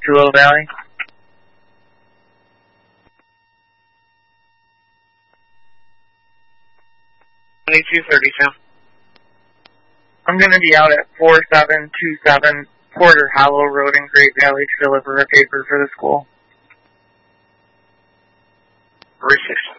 Tooele Valley. 2232. I'm going to be out at 4727 Porter Hollow Road in Great Valley to deliver a paper for the school. 36